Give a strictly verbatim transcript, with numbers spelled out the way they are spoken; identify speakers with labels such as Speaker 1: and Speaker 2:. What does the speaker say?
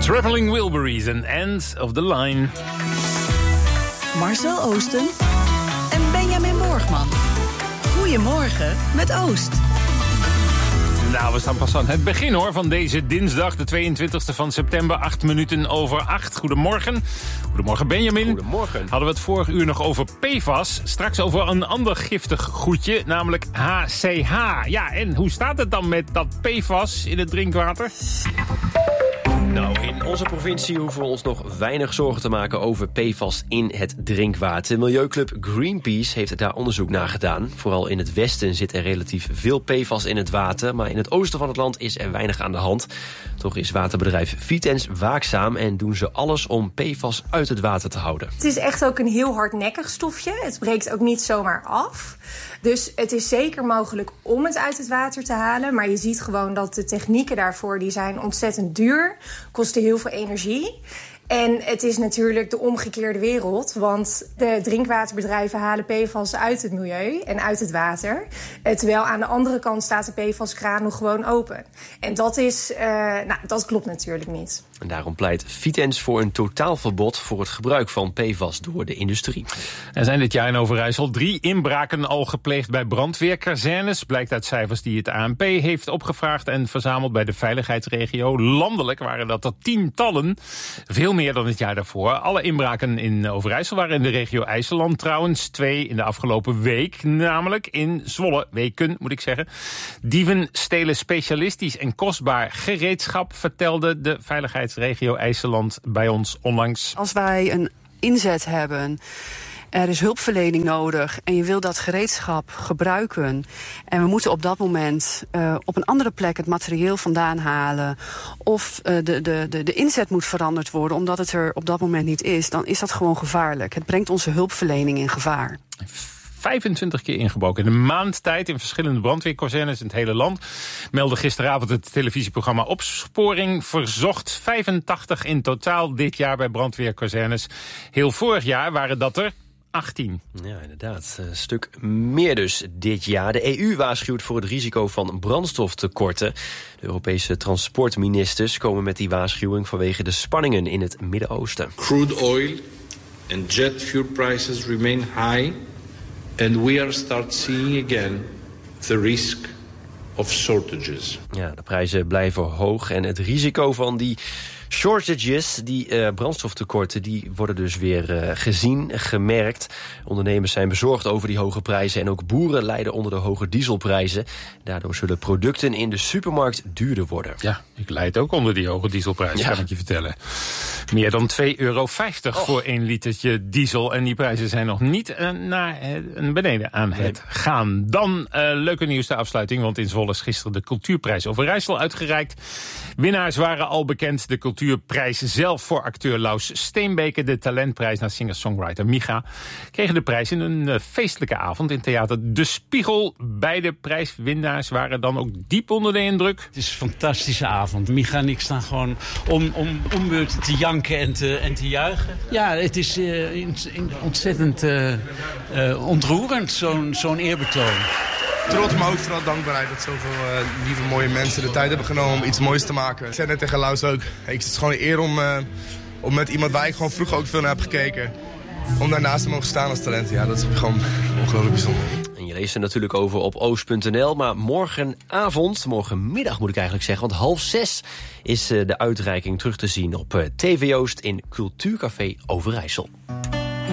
Speaker 1: Traveling Wilburys and End of the Line.
Speaker 2: Marcel Oosten en Benjamin Borgman. Goedemorgen met Oost.
Speaker 1: Nou, we staan pas aan het begin hoor van deze dinsdag, de tweeëntwintigste van september, acht minuten over acht. Goedemorgen. Goedemorgen Benjamin.
Speaker 3: Goedemorgen.
Speaker 1: Hadden we het vorig uur nog over P F A S. Straks over een ander giftig goedje, namelijk H C H. Ja, en hoe staat het dan met dat P F A S in het drinkwater?
Speaker 3: Nou, in onze provincie hoeven we ons nog weinig zorgen te maken over P F A S in het drinkwater. Milieuclub Greenpeace heeft daar onderzoek naar gedaan. Vooral in het westen zit er relatief veel P F A S in het water, maar in het oosten van het land is er weinig aan de hand. Toch is waterbedrijf Vitens waakzaam en doen ze alles om P F A S uit het water te houden.
Speaker 4: Het is echt ook een heel hardnekkig stofje. Het breekt ook niet zomaar af. Dus het is zeker mogelijk om het uit het water te halen. Maar je ziet gewoon dat de technieken daarvoor die zijn ontzettend duur. Kosten heel veel energie. En het is natuurlijk de omgekeerde wereld. Want de drinkwaterbedrijven halen P F A S uit het milieu en uit het water. Terwijl aan de andere kant staat de P F A S-kraan nog gewoon open. En dat is, uh, nou, dat klopt natuurlijk niet.
Speaker 3: En daarom pleit Vitens voor een totaalverbod voor het gebruik van P F A S door de industrie.
Speaker 1: Er zijn dit jaar in Overijssel drie inbraken al gepleegd bij brandweerkazernes. Blijkt uit cijfers die het A N P heeft opgevraagd en verzameld bij de veiligheidsregio. Landelijk waren dat er tientallen, veel meer dan het jaar daarvoor. Alle inbraken in Overijssel waren in de regio IJsseland trouwens. Twee in de afgelopen week, namelijk in Zwolle. Weken, moet ik zeggen. Dieven stelen specialistisch en kostbaar gereedschap, vertelde de veiligheidsregio IJsseland bij ons onlangs.
Speaker 5: Als wij een inzet hebben, er is hulpverlening nodig en je wil dat gereedschap gebruiken en we moeten op dat moment uh, op een andere plek het materieel vandaan halen of uh, de, de, de, de inzet moet veranderd worden omdat het er op dat moment niet is, dan is dat gewoon gevaarlijk. Het brengt onze hulpverlening in gevaar.
Speaker 1: vijfentwintig keer ingebroken. In een maand tijd in verschillende brandweerkazernes in het hele land. Meldde gisteravond het televisieprogramma Opsporing Verzocht. vijfentachtig in totaal dit jaar bij brandweerkazernes. Heel vorig jaar waren dat er achttien.
Speaker 3: Ja, inderdaad. Een stuk meer dus dit jaar. De E U waarschuwt voor het risico van brandstoftekorten. De Europese transportministers komen met die waarschuwing vanwege de spanningen in het Midden-Oosten.
Speaker 6: Crude oil and jet fuel prices remain high. And we are start seeing again the risk of shortages.
Speaker 3: Ja, de prijzen blijven hoog en het risico van die shortages, die uh, brandstoftekorten, die worden dus weer uh, gezien, gemerkt. Ondernemers zijn bezorgd over die hoge prijzen en ook boeren lijden onder de hoge dieselprijzen. Daardoor zullen producten in de supermarkt duurder worden.
Speaker 1: Ja, ik lijd ook onder die hoge dieselprijzen, ja. Kan ik je vertellen. Meer dan twee euro vijftig oh. voor één litertje diesel. En die prijzen zijn nog niet uh, naar uh, beneden aan nee. het gaan. Dan uh, leuke nieuws de afsluiting, want in Zwolle is gisteren de Cultuurprijs Overijssel uitgereikt. Winnaars waren al bekend. De Cultuurprijs zelf voor acteur Laus Steenbeke. De talentprijs naar singer-songwriter Micha. Kregen de prijs in een uh, feestelijke avond in theater De Spiegel. Beide prijswinnaars waren dan ook diep onder de indruk.
Speaker 7: Het is een fantastische avond. Micha en ik staan gewoon om, om, om beurten te janken en te, en te juichen. Ja, het is uh, in, in ontzettend uh, uh, ontroerend, zo'n, zo'n eerbetoon.
Speaker 8: Trots, maar ook vooral dankbaarheid dat zoveel uh, lieve mooie mensen de tijd hebben genomen om iets moois te maken. Ik zei net tegen Laus ook, hey, het is gewoon een eer om, uh, om met iemand waar ik gewoon vroeger ook veel naar heb gekeken, om daarnaast te mogen staan als talent. Ja, dat is gewoon ongelooflijk bijzonder.
Speaker 3: En je leest er natuurlijk over op oost punt n l, maar morgenavond, morgenmiddag moet ik eigenlijk zeggen, want half zes is uh, de uitreiking terug te zien op uh, T V Oost in Cultuurcafé Overijssel.